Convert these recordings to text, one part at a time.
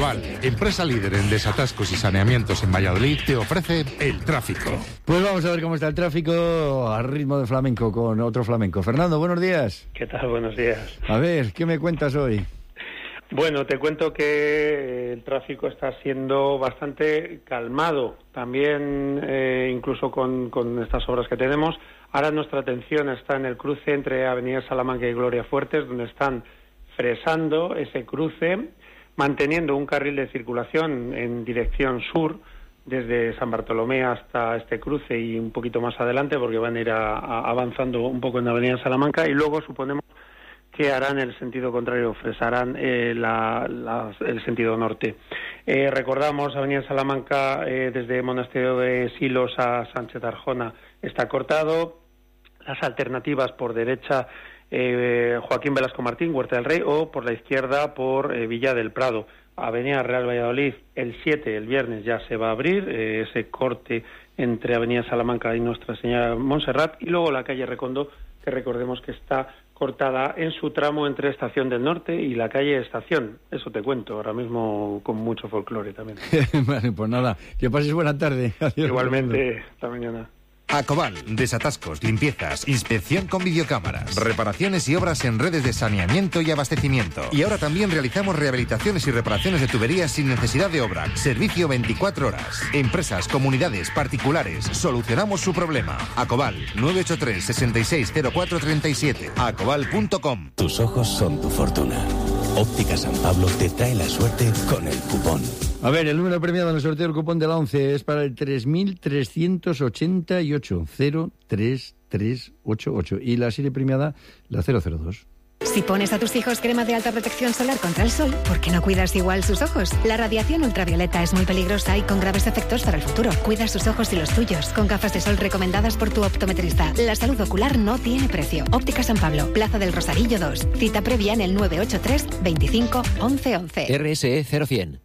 Acobal, empresa líder en desatascos y saneamientos en Valladolid, te ofrece el tráfico. Pues vamos a ver cómo está el tráfico a ritmo de flamenco con otro flamenco. Fernando, buenos días. ¿Qué tal? Buenos días. A ver, ¿qué me cuentas hoy? Bueno, te cuento que el tráfico está siendo bastante calmado, también incluso con estas obras que tenemos. Ahora nuestra atención está en el cruce entre Avenida Salamanca y Gloria Fuertes, donde están fresando ese cruce, manteniendo un carril de circulación en dirección sur, desde San Bartolomé hasta este cruce y un poquito más adelante, porque van a ir avanzando un poco en Avenida Salamanca, y luego suponemos que harán el sentido contrario, fresarán el sentido norte. Recordamos, Avenida Salamanca, desde Monasterio de Silos a Sánchez Arjona está cortado. Las alternativas por derecha, Joaquín Velasco Martín, Huerta del Rey, o por la izquierda por Villa del Prado. Avenida Real Valladolid, el 7, el viernes, ya se va a abrir ese corte entre Avenida Salamanca y Nuestra Señora Montserrat, y luego la calle Recondo, que recordemos que está cortada en su tramo entre Estación del Norte y la calle Estación. Eso te cuento, ahora mismo con mucho folclore también. Vale, pues nada, que pases buena tarde. Adiós. Igualmente, hasta mañana. Acobal, desatascos, limpiezas, inspección con videocámaras, reparaciones y obras en redes de saneamiento y abastecimiento. Y ahora también realizamos rehabilitaciones y reparaciones de tuberías sin necesidad de obra. Servicio 24 horas. Empresas, comunidades, particulares, solucionamos su problema. Acobal, 983 660437. Acobal.com. Tus ojos son tu fortuna. Óptica San Pablo te trae la suerte con el cupón. A ver, el número premiado en el sorteo del cupón de la 11 es para el 3388, 03388. Y la serie premiada, la 002. Si pones a tus hijos crema de alta protección solar contra el sol, ¿por qué no cuidas igual sus ojos? La radiación ultravioleta es muy peligrosa y con graves efectos para el futuro. Cuida sus ojos y los tuyos con gafas de sol recomendadas por tu optometrista. La salud ocular no tiene precio. Óptica San Pablo, Plaza del Rosarillo 2. Cita previa en el 983 25 11 11. RSE 0100.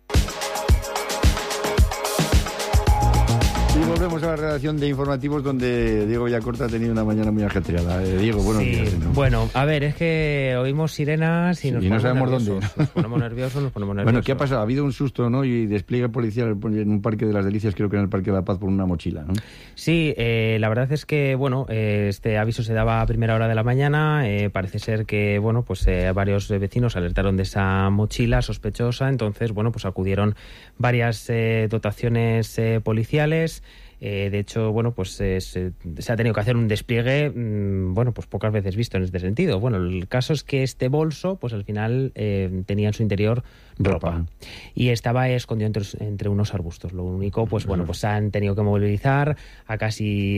Y volvemos a la redacción de informativos, donde Diego Villacorta ha tenido una mañana muy ajetreada. Diego, buenos días. ¿No? Bueno, a ver, es que oímos sirenas y no sabemos nerviosos. dónde. Nos ponemos nerviosos. Bueno, ¿qué ha pasado? Ha habido un susto, ¿no? Y despliegue policial en un Parque de las Delicias, creo que en el Parque de la Paz, por una mochila, ¿no? Sí, la verdad es que, bueno, este aviso se daba a primera hora de la mañana. Parece ser que, bueno, pues varios vecinos alertaron de esa mochila sospechosa. Entonces, bueno, pues acudieron varias dotaciones policiales. De hecho, bueno, pues se ha tenido que hacer un despliegue, bueno, pues pocas veces visto en este sentido. Bueno, el caso es que este bolso, pues al final tenía en su interior ropa y estaba escondido entre unos arbustos. Lo único, pues bueno, pues han tenido que movilizar a casi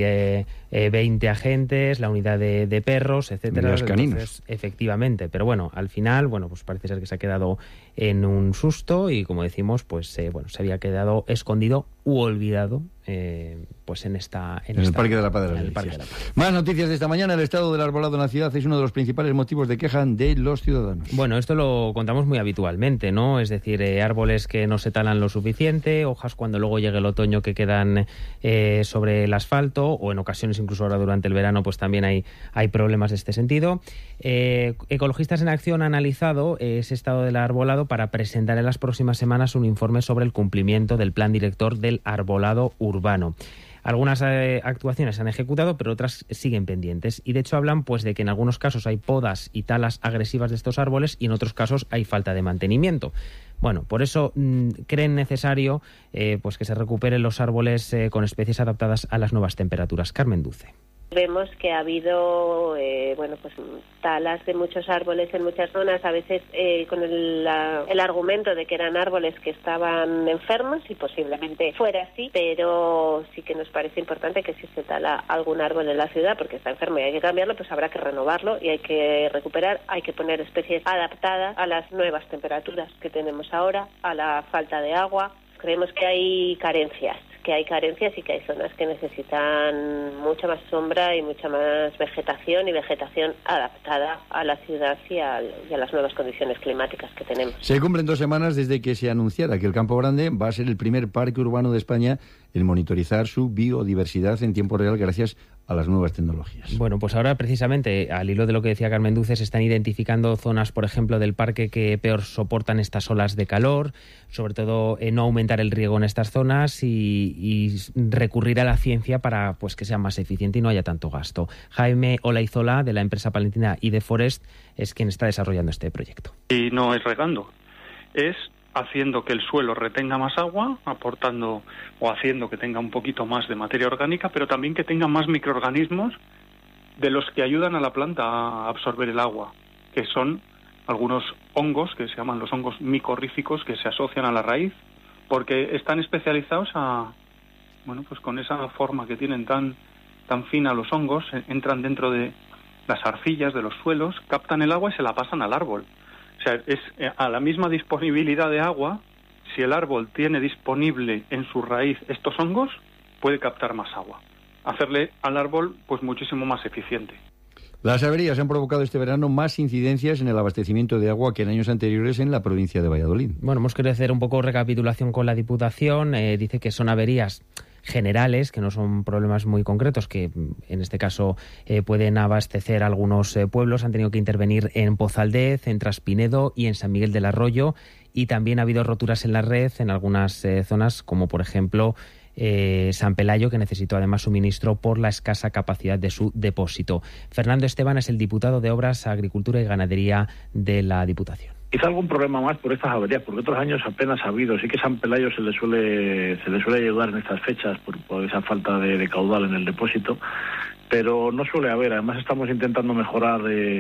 20 agentes, la unidad de perros, etcétera. Los caninos. Entonces, efectivamente, pero bueno, al final, bueno, pues parece ser que se ha quedado en un susto y, como decimos, pues bueno, se había quedado escondido u olvidado, pues en el Parque de la Paz. Más noticias de esta mañana. El estado del arbolado en la ciudad es uno de los principales motivos de queja de los ciudadanos. Bueno, esto lo contamos muy habitualmente, ¿no? Es decir, árboles que no se talan lo suficiente, hojas cuando luego llegue el otoño que quedan sobre el asfalto, o en ocasiones incluso ahora durante el verano pues también hay problemas de este sentido. Ecologistas en Acción ha analizado ese estado del arbolado para presentar en las próximas semanas un informe sobre el cumplimiento del plan director del arbolado urbano. Algunas actuaciones se han ejecutado, pero otras siguen pendientes. Y de hecho hablan pues de que en algunos casos hay podas y talas agresivas de estos árboles y en otros casos hay falta de mantenimiento. Bueno, por eso creen necesario pues que se recuperen los árboles con especies adaptadas a las nuevas temperaturas. Carmen Duce. Vemos que ha habido pues talas de muchos árboles en muchas zonas, a veces con el argumento de que eran árboles que estaban enfermos, y posiblemente fuera así, pero sí que nos parece importante que si se tala algún árbol en la ciudad porque está enfermo y hay que cambiarlo, pues habrá que renovarlo y hay que recuperar, hay que poner especies adaptadas a las nuevas temperaturas que tenemos ahora, a la falta de agua. Creemos que hay carencias y que hay zonas que necesitan mucha más sombra y mucha más vegetación, y vegetación adaptada a la ciudad y a las nuevas condiciones climáticas que tenemos. Se cumplen 2 semanas desde que se anunciara que el Campo Grande va a ser el primer parque urbano de España en monitorizar su biodiversidad en tiempo real gracias a las nuevas tecnologías. Bueno, pues ahora precisamente, al hilo de lo que decía Carmen Duce, se están identificando zonas, por ejemplo, del parque que peor soportan estas olas de calor, sobre todo no aumentar el riego en estas zonas y recurrir a la ciencia para pues que sea más eficiente y no haya tanto gasto. Jaime Olaizola, de la empresa palentina iDeForest, es quien está desarrollando este proyecto. Y no es regando, es haciendo que el suelo retenga más agua, aportando o haciendo que tenga un poquito más de materia orgánica, pero también que tenga más microorganismos de los que ayudan a la planta a absorber el agua, que son algunos hongos que se llaman los hongos micorríficos que se asocian a la raíz, porque están especializados pues con esa forma que tienen tan fina los hongos, entran dentro de las arcillas de los suelos, captan el agua y se la pasan al árbol. O sea, es a la misma disponibilidad de agua, si el árbol tiene disponible en su raíz estos hongos, puede captar más agua. Hacerle al árbol pues muchísimo más eficiente. Las averías han provocado este verano más incidencias en el abastecimiento de agua que en años anteriores en la provincia de Valladolid. Bueno, hemos querido hacer un poco recapitulación con la Diputación. Dice que son averías generales, que no son problemas muy concretos, que en este caso pueden abastecer algunos pueblos. Han tenido que intervenir en Pozaldez, en Traspinedo y en San Miguel del Arroyo, y también ha habido roturas en la red en algunas zonas, como por ejemplo San Pelayo, que necesitó además suministro por la escasa capacidad de su depósito. Fernando Esteban es el diputado de Obras, Agricultura y Ganadería de la Diputación. Quizá algún problema más por estas averías, porque otros años apenas ha habido. Sí que San Pelayo se le suele ayudar en estas fechas por esa falta de caudal en el depósito, pero no suele haber. Además estamos intentando mejorar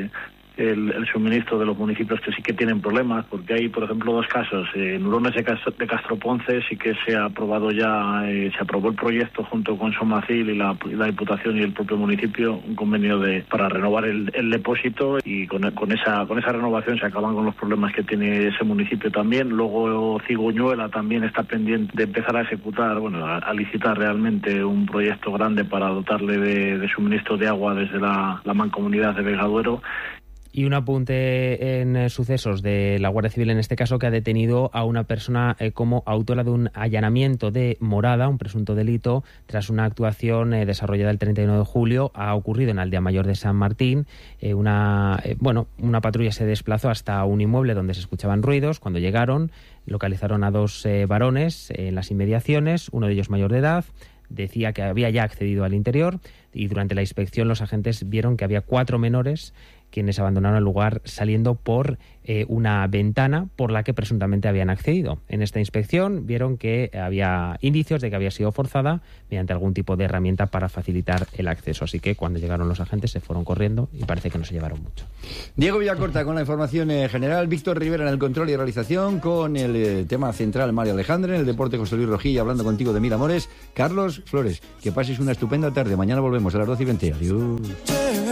el suministro de los municipios que sí que tienen problemas, porque hay, por ejemplo, dos casos. En Hurones de Castroponce sí que se ha aprobado ya, se aprobó el proyecto junto con Somacil y la Diputación y el propio municipio, un convenio para renovar el depósito, y con esa renovación se acaban con los problemas que tiene ese municipio también. Luego Cigüeñuela también está pendiente de empezar a ejecutar, a licitar realmente un proyecto grande para dotarle de suministro de agua desde la mancomunidad de Vegaduero. Y un apunte en sucesos de la Guardia Civil, en este caso, que ha detenido a una persona como autora de un allanamiento de morada, un presunto delito, tras una actuación desarrollada el 31 de julio. Ha ocurrido en Aldea Mayor de San Martín. Una patrulla se desplazó hasta un inmueble donde se escuchaban ruidos. Cuando llegaron, localizaron a dos varones en las inmediaciones, uno de ellos mayor de edad. Decía que había ya accedido al interior, y durante la inspección los agentes vieron que había 4 menores quienes abandonaron el lugar saliendo por una ventana por la que presuntamente habían accedido. En esta inspección vieron que había indicios de que había sido forzada mediante algún tipo de herramienta para facilitar el acceso. Así que cuando llegaron los agentes se fueron corriendo y parece que no se llevaron mucho. Diego Villacorta con la información general, Víctor Rivera en el control y realización, con el tema central María Alejandra, en el deporte José Luis Rojilla, hablando contigo de Mil Amores, Carlos Flores. Que pases una estupenda tarde. Mañana volvemos a las 12:20. Adiós.